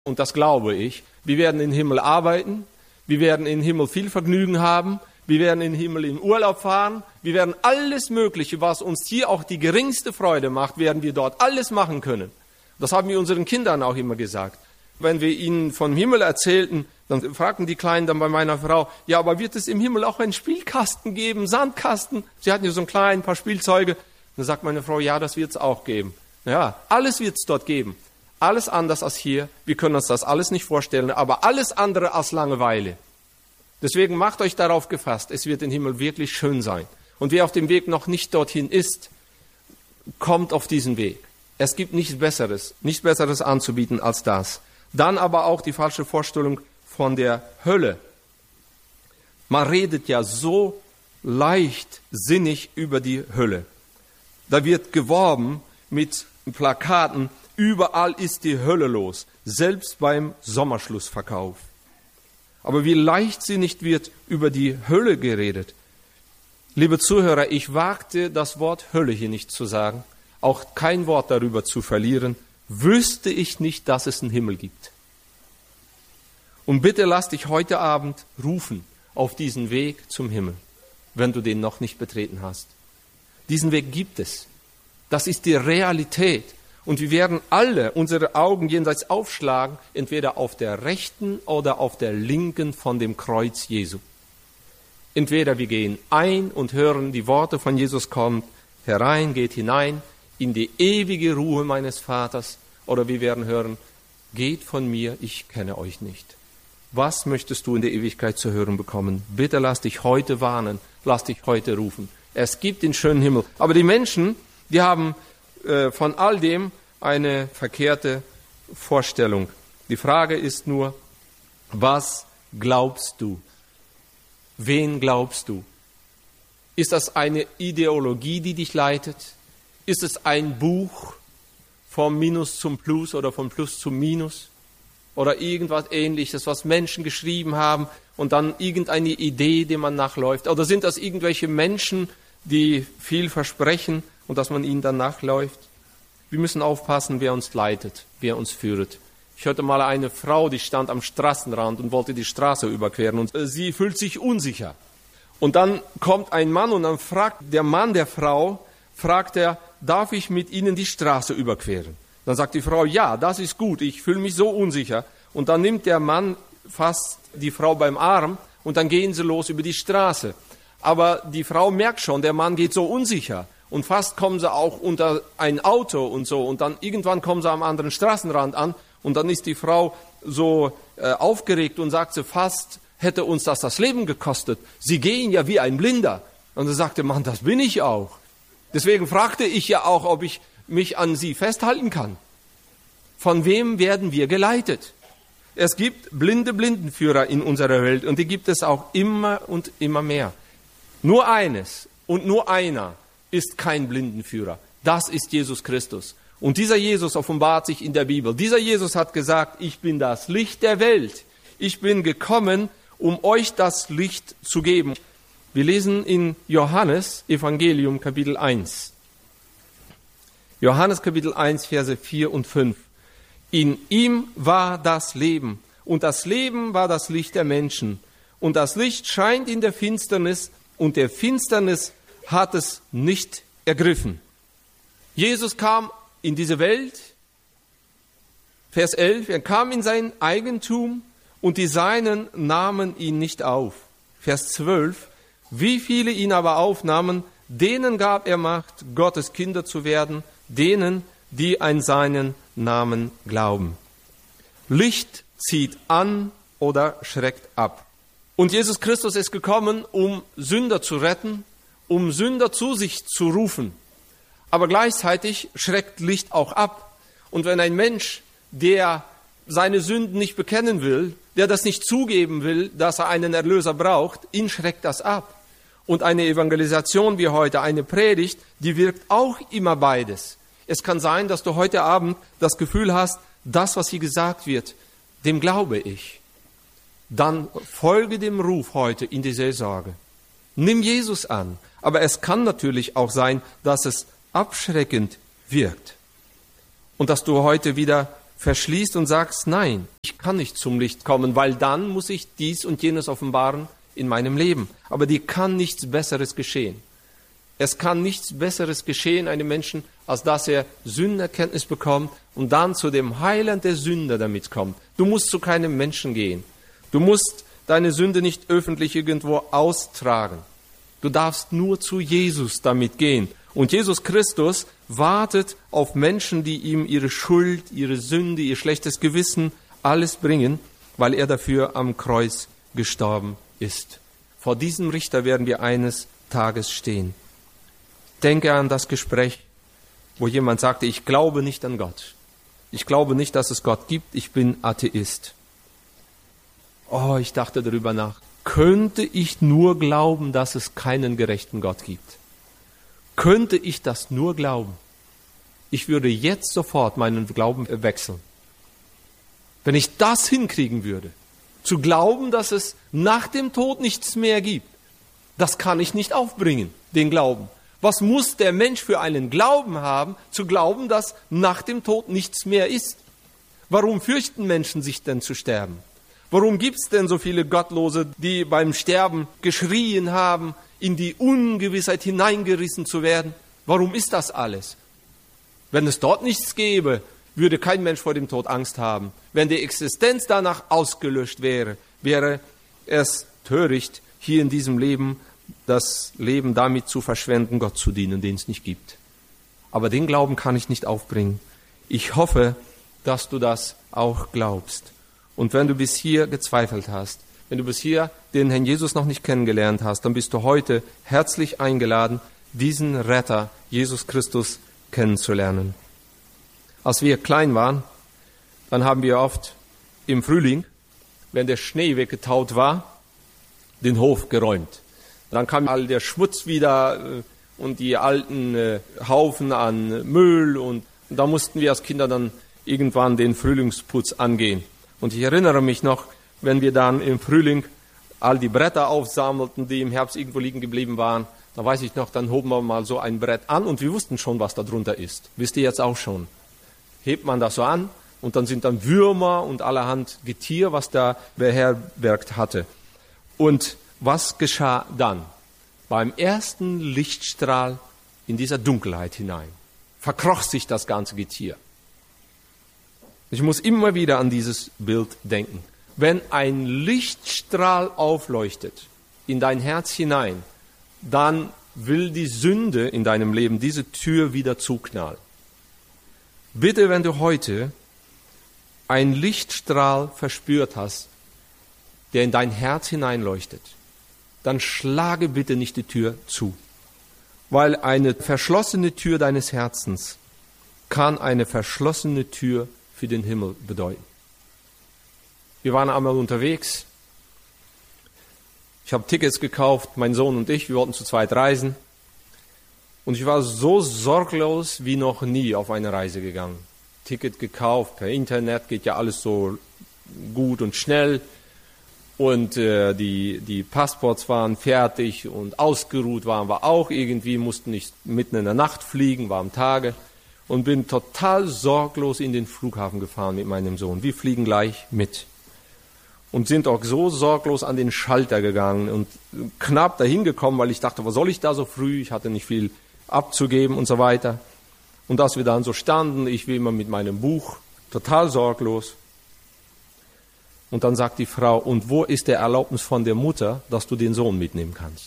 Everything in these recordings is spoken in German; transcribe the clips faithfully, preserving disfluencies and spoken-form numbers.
Und das glaube ich. Wir werden im Himmel arbeiten, wir werden im Himmel viel Vergnügen haben, wir werden im Himmel in Urlaub fahren, wir werden alles Mögliche, was uns hier auch die geringste Freude macht, werden wir dort alles machen können. Das haben wir unseren Kindern auch immer gesagt. Wenn wir ihnen vom Himmel erzählten, dann fragten die Kleinen dann bei meiner Frau, ja, aber wird es im Himmel auch einen Spielkasten geben, Sandkasten? Sie hatten ja so einen kleinen, ein paar Spielzeuge. Dann sagt meine Frau, ja, das wird es auch geben. Ja, alles wird es dort geben. Alles anders als hier. Wir können uns das alles nicht vorstellen, aber alles andere als Langeweile. Deswegen macht euch darauf gefasst, es wird im Himmel wirklich schön sein. Und wer auf dem Weg noch nicht dorthin ist, kommt auf diesen Weg. Es gibt nichts Besseres, nichts Besseres anzubieten als das. Dann aber auch die falsche Vorstellung von der Hölle. Man redet ja so leichtsinnig über die Hölle. Da wird geworben mit Plakaten, überall ist die Hölle los, selbst beim Sommerschlussverkauf. Aber wie leichtsinnig wird über die Hölle geredet. Liebe Zuhörer, ich wagte das Wort Hölle hier nicht zu sagen, auch kein Wort darüber zu verlieren, wüsste ich nicht, dass es einen Himmel gibt. Und bitte lass dich heute Abend rufen auf diesen Weg zum Himmel, wenn du den noch nicht betreten hast. Diesen Weg gibt es. Das ist die Realität. Und wir werden alle unsere Augen jenseits aufschlagen, entweder auf der rechten oder auf der linken von dem Kreuz Jesu. Entweder wir gehen ein und hören die Worte von Jesus, kommt herein, geht hinein in die ewige Ruhe meines Vaters, oder wir werden hören, geht von mir, ich kenne euch nicht. Was möchtest du in der Ewigkeit zu hören bekommen? Bitte lass dich heute warnen, lass dich heute rufen. Es gibt den schönen Himmel. Aber die Menschen, die haben äh, von all dem eine verkehrte Vorstellung. Die Frage ist nur, was glaubst du? Wen glaubst du? Ist das eine Ideologie, die dich leitet? Ist es ein Buch vom Minus zum Plus oder vom Plus zum Minus? Oder irgendwas Ähnliches, was Menschen geschrieben haben und dann irgendeine Idee, die man nachläuft? Oder sind das irgendwelche Menschen, die viel versprechen und dass man ihnen dann nachläuft? Wir müssen aufpassen, wer uns leitet, wer uns führt. Ich hörte mal eine Frau, die stand am Straßenrand und wollte die Straße überqueren und sie fühlt sich unsicher. Und dann kommt ein Mann und dann fragt der Mann der Frau, fragt er, darf ich mit Ihnen die Straße überqueren? Dann sagt die Frau, ja, das ist gut, ich fühle mich so unsicher. Und dann nimmt der Mann fast die Frau beim Arm und dann gehen sie los über die Straße. Aber die Frau merkt schon, der Mann geht so unsicher. Und fast kommen sie auch unter ein Auto und so. Und dann irgendwann kommen sie am anderen Straßenrand an. Und dann ist die Frau so äh, aufgeregt und sagt sie, fast hätte uns das das Leben gekostet. Sie gehen ja wie ein Blinder. Und dann sagte Mann, das bin ich auch. Deswegen fragte ich ja auch, ob ich mich an sie festhalten kann. Von wem werden wir geleitet? Es gibt blinde Blindenführer in unserer Welt und die gibt es auch immer und immer mehr. Nur eines und nur einer ist kein Blindenführer. Das ist Jesus Christus. Und dieser Jesus offenbart sich in der Bibel. Dieser Jesus hat gesagt, ich bin das Licht der Welt. Ich bin gekommen, um euch das Licht zu geben. Wir lesen in Johannes Evangelium Kapitel eins. Johannes Kapitel eins, Verse vier und fünf. In ihm war das Leben, und das Leben war das Licht der Menschen. Und das Licht scheint in der Finsternis, und der Finsternis hat es nicht ergriffen. Jesus kam in diese Welt, Vers elf, er kam in sein Eigentum, und die Seinen nahmen ihn nicht auf. Vers zwölf, wie viele ihn aber aufnahmen, denen gab er Macht, Gottes Kinder zu werden, denen, die an seinen Namen glauben. Licht zieht an oder schreckt ab. Und Jesus Christus ist gekommen, um Sünder zu retten, um Sünder zu sich zu rufen. Aber gleichzeitig schreckt Licht auch ab. Und wenn ein Mensch, der seine Sünden nicht bekennen will, der das nicht zugeben will, dass er einen Erlöser braucht, ihn schreckt das ab. Und eine Evangelisation wie heute, eine Predigt, die wirkt auch immer beides. Es kann sein, dass du heute Abend das Gefühl hast, das, was hier gesagt wird, dem glaube ich. Dann folge dem Ruf heute in die Seelsorge. Nimm Jesus an. Aber es kann natürlich auch sein, dass es abschreckend wirkt. Und dass du heute wieder verschließt und sagst, nein, ich kann nicht zum Licht kommen, weil dann muss ich dies und jenes offenbaren in meinem Leben. Aber dir kann nichts Besseres geschehen. Es kann nichts Besseres geschehen einem Menschen, als dass er Sündenerkenntnis bekommt und dann zu dem Heiland der Sünder damit kommt. Du musst zu keinem Menschen gehen. Du musst deine Sünde nicht öffentlich irgendwo austragen. Du darfst nur zu Jesus damit gehen. Und Jesus Christus wartet auf Menschen, die ihm ihre Schuld, ihre Sünde, ihr schlechtes Gewissen, alles bringen, weil er dafür am Kreuz gestorben ist. Vor diesem Richter werden wir eines Tages stehen. Denke an das Gespräch, wo jemand sagte, ich glaube nicht an Gott. Ich glaube nicht, dass es Gott gibt. Ich bin Atheist. Oh, ich dachte darüber nach. Könnte ich nur glauben, dass es keinen gerechten Gott gibt? Könnte ich das nur glauben? Ich würde jetzt sofort meinen Glauben wechseln. Wenn ich das hinkriegen würde, zu glauben, dass es nach dem Tod nichts mehr gibt, das kann ich nicht aufbringen, den Glauben. Was muss der Mensch für einen Glauben haben, zu glauben, dass nach dem Tod nichts mehr ist? Warum fürchten Menschen sich denn zu sterben? Warum gibt es denn so viele Gottlose, die beim Sterben geschrien haben, in die Ungewissheit hineingerissen zu werden? Warum ist das alles? Wenn es dort nichts gäbe, würde kein Mensch vor dem Tod Angst haben. Wenn die Existenz danach ausgelöscht wäre, wäre es töricht, hier in diesem Leben das Leben damit zu verschwenden, Gott zu dienen, den es nicht gibt. Aber den Glauben kann ich nicht aufbringen. Ich hoffe, dass du das auch glaubst. Und wenn du bis hier gezweifelt hast, wenn du bis hier den Herrn Jesus noch nicht kennengelernt hast, dann bist du heute herzlich eingeladen, diesen Retter, Jesus Christus, kennenzulernen. Als wir klein waren, dann haben wir oft im Frühling, wenn der Schnee weggetaut war, den Hof geräumt. Dann kam all der Schmutz wieder und die alten äh, Haufen an Müll und, und da mussten wir als Kinder dann irgendwann den Frühlingsputz angehen. Und ich erinnere mich noch, wenn wir dann im Frühling all die Bretter aufsammelten, die im Herbst irgendwo liegen geblieben waren, da weiß ich noch, dann hoben wir mal so ein Brett an und wir wussten schon, was da drunter ist. Wisst ihr jetzt auch schon? Hebt man das so an und dann sind dann Würmer und allerhand Getier, was da beherbergt hatte. Und was geschah dann? Beim ersten Lichtstrahl in dieser Dunkelheit hinein verkroch sich das ganze Getier. Ich muss immer wieder an dieses Bild denken. Wenn ein Lichtstrahl aufleuchtet in dein Herz hinein, dann will die Sünde in deinem Leben diese Tür wieder zuknallen. Bitte, wenn du heute einen Lichtstrahl verspürt hast, der in dein Herz hineinleuchtet, dann schlage bitte nicht die Tür zu. Weil eine verschlossene Tür deines Herzens kann eine verschlossene Tür für den Himmel bedeuten. Wir waren einmal unterwegs. Ich habe Tickets gekauft, mein Sohn und ich, wir wollten zu zweit reisen. Und ich war so sorglos wie noch nie auf eine Reise gegangen. Ticket gekauft, per Internet geht ja alles so gut und schnell. Und äh, die, die Passports waren fertig und ausgeruht waren wir auch irgendwie, mussten nicht mitten in der Nacht fliegen, war am Tage. Und bin total sorglos in den Flughafen gefahren mit meinem Sohn. Wir fliegen gleich mit. Und sind auch so sorglos an den Schalter gegangen und knapp dahin gekommen, weil ich dachte, was soll ich da so früh? Ich hatte nicht viel abzugeben und so weiter. Und als wir dann so standen, ich wie immer mit meinem Buch, total sorglos. Und dann sagt die Frau, und wo ist der Erlaubnis von der Mutter, dass du den Sohn mitnehmen kannst?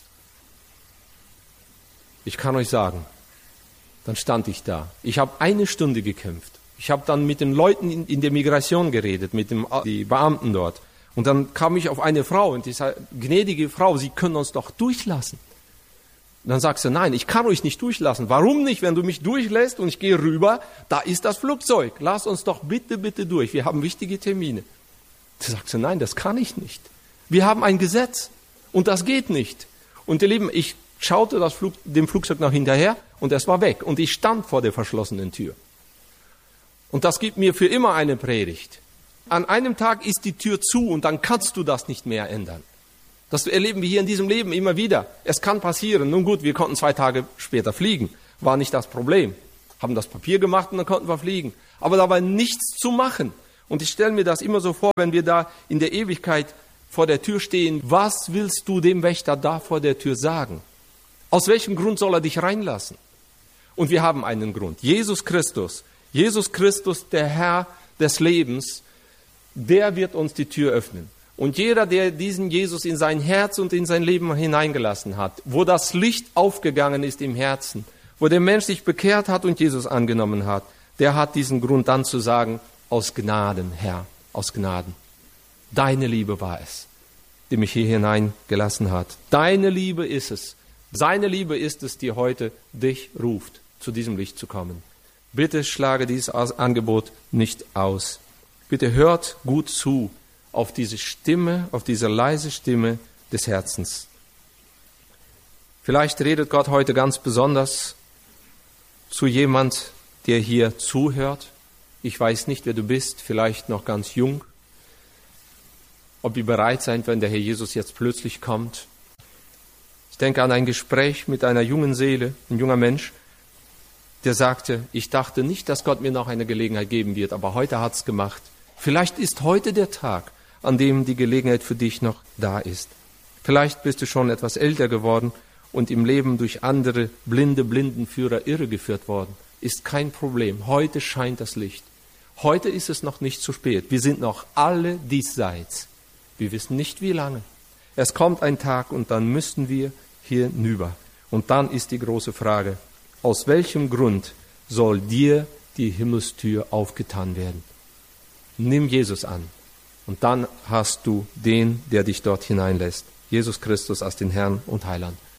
Ich kann euch sagen, dann stand ich da. Ich habe eine Stunde gekämpft. Ich habe dann mit den Leuten in, in der Migration geredet, mit dem die Beamten dort. Und dann kam ich auf eine Frau und ich sagte, gnädige Frau, Sie können uns doch durchlassen. Und dann sagt sie, nein, ich kann euch nicht durchlassen. Warum nicht? Wenn du mich durchlässt und ich gehe rüber, da ist das Flugzeug. Lass uns doch bitte, bitte durch. Wir haben wichtige Termine. Da sagt sie, nein, das kann ich nicht. Wir haben ein Gesetz und das geht nicht. Und ihr Lieben, ich schaute das Flug, dem Flugzeug nach hinterher und es war weg. Und ich stand vor der verschlossenen Tür. Und das gibt mir für immer eine Predigt. An einem Tag ist die Tür zu und dann kannst du das nicht mehr ändern. Das erleben wir hier in diesem Leben immer wieder. Es kann passieren. Nun gut, wir konnten zwei Tage später fliegen. War nicht das Problem. haben das Papier gemacht und dann konnten wir fliegen. Aber da war nichts zu machen. Und ich stelle mir das immer so vor, wenn wir da in der Ewigkeit vor der Tür stehen, was willst du dem Wächter da vor der Tür sagen? Aus welchem Grund soll er dich reinlassen? Und wir haben einen Grund. Jesus Christus, Jesus Christus, der Herr des Lebens, der wird uns die Tür öffnen. Und jeder, der diesen Jesus in sein Herz und in sein Leben hineingelassen hat, wo das Licht aufgegangen ist im Herzen, wo der Mensch sich bekehrt hat und Jesus angenommen hat, der hat diesen Grund dann zu sagen, aus Gnaden, Herr, aus Gnaden. Deine Liebe war es, die mich hier hineingelassen hat. Deine Liebe ist es. Seine Liebe ist es, die heute dich ruft, zu diesem Licht zu kommen. Bitte schlage dieses Angebot nicht aus. Bitte hört gut zu auf diese Stimme, auf diese leise Stimme des Herzens. Vielleicht redet Gott heute ganz besonders zu jemand, der hier zuhört. Ich weiß nicht, wer du bist, vielleicht noch ganz jung. Ob wir bereit sind, wenn der Herr Jesus jetzt plötzlich kommt. Ich denke an ein Gespräch mit einer jungen Seele, ein junger Mensch, der sagte, ich dachte nicht, dass Gott mir noch eine Gelegenheit geben wird, aber heute hat's gemacht. Vielleicht ist heute der Tag, an dem die Gelegenheit für dich noch da ist. Vielleicht bist du schon etwas älter geworden und im Leben durch andere blinde Blindenführer irregeführt worden. Ist kein Problem. Heute scheint das Licht. Heute ist es noch nicht zu spät. Wir sind noch alle diesseits. Wir wissen nicht, wie lange. Es kommt ein Tag und dann müssen wir hinüber. Und dann ist die große Frage, aus welchem Grund soll dir die Himmelstür aufgetan werden? Nimm Jesus an. Und dann hast du den, der dich dort hineinlässt. Jesus Christus als den Herrn und Heiland.